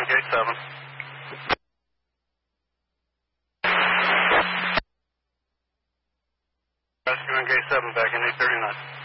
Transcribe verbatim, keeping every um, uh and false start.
gate seven. Rescuing gate seven back in eight thirty-nine.